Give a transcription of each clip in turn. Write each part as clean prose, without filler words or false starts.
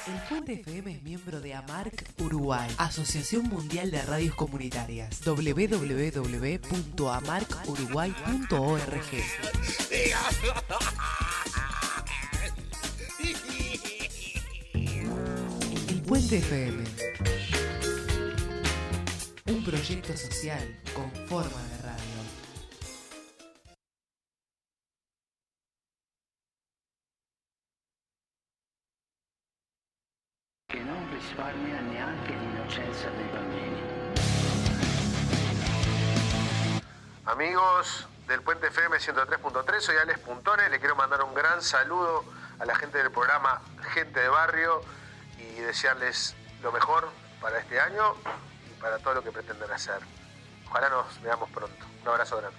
El Puente FM es miembro de AMARC Uruguay, Asociación Mundial de Radios Comunitarias. www.amarcuruguay.org. El Puente FM, un proyecto social con forma de radio. Che non risparmia neanche l'innocenza dei bambini. Amigos del Puente FM 103.3, soy Alex Puntone, le quiero mandar un gran saludo a la gente del programa Gente de Barrio y desearles lo mejor para este año y para todo lo que pretenden hacer. Ojalá nos veamos pronto. Un abrazo grande.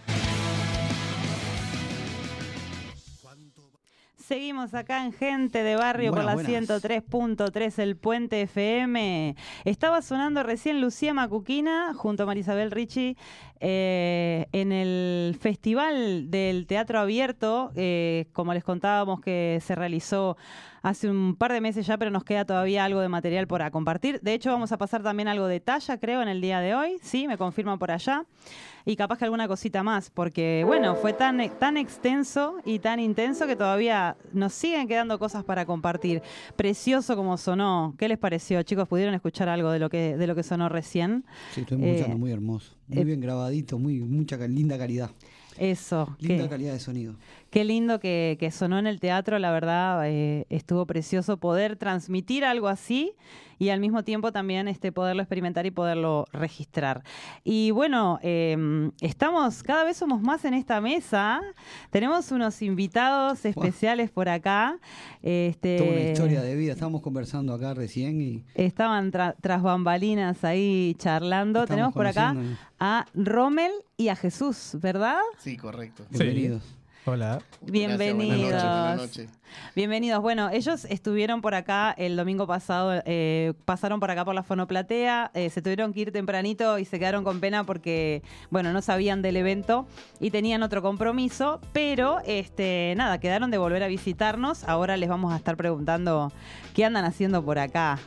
Seguimos acá en Gente de Barrio por la Buenas. 103.3 El Puente FM. Estaba sonando recién Lucía Macuquina junto a Marisabel Ricci en el Festival del Teatro Abierto, como les contábamos que se realizó hace un par de meses ya, pero nos queda todavía algo de material para compartir. De hecho, vamos a pasar también algo de talla, creo, en el día de hoy. Sí, me confirman por allá. Y capaz que alguna cosita más, porque, bueno, fue tan extenso y tan intenso que todavía nos siguen quedando cosas para compartir. Precioso como sonó. ¿Qué les pareció, chicos? ¿Pudieron escuchar algo de lo que sonó recién? Sí, estuvimos escuchando, muy hermoso. Muy bien grabadito, linda calidad. Eso. Linda calidad de sonido. Qué lindo que sonó en el teatro, la verdad, estuvo precioso poder transmitir algo así y al mismo tiempo también poderlo experimentar y poderlo registrar. Y bueno, cada vez somos más en esta mesa, tenemos unos invitados especiales por acá. Toda una historia de vida, estábamos conversando acá recién y... Estaban tras bambalinas ahí charlando. Tenemos por acá a Rommel y a Jesús, ¿verdad? Sí, correcto. Bienvenidos. Sí. Hola. Bienvenidos. Gracias, buenas noches. Bienvenidos. Bueno, ellos estuvieron por acá el domingo pasado, pasaron por acá por la Fonoplatea, se tuvieron que ir tempranito y se quedaron con pena porque, bueno, no sabían del evento y tenían otro compromiso, pero nada, quedaron de volver a visitarnos. Ahora les vamos a estar preguntando qué andan haciendo por acá.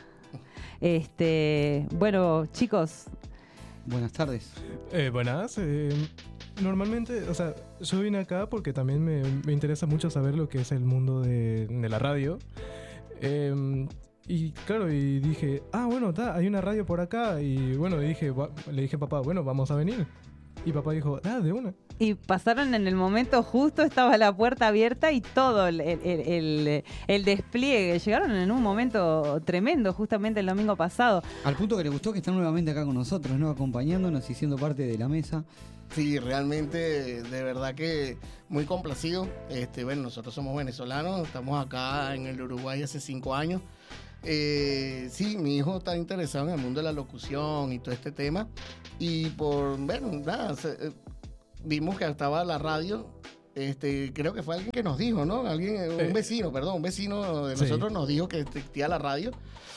Bueno, chicos. Buenas tardes. Buenas. Normalmente, o sea, yo vine acá porque también me interesa mucho saber lo que es el mundo de la radio. Y claro, y dije, bueno, hay una radio por acá. Y bueno, le dije a papá, bueno, vamos a venir. Y papá dijo, de una. Y pasaron en el momento justo, estaba la puerta abierta y todo el despliegue. Llegaron en un momento tremendo, justamente el domingo pasado. Al punto que les gustó que están nuevamente acá con nosotros, ¿no? Acompañándonos y siendo parte de la mesa. Sí, realmente, de verdad que muy complacido. Bueno, nosotros somos venezolanos, estamos acá en el Uruguay hace 5 años. Sí, mi hijo está interesado en el mundo de la locución y todo este tema. Y vimos que estaba la radio. Creo que fue alguien que nos dijo, ¿no? Un vecino de nosotros nos dijo que existía la radio.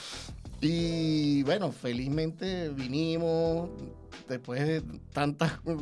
Y bueno, felizmente vinimos después de tantas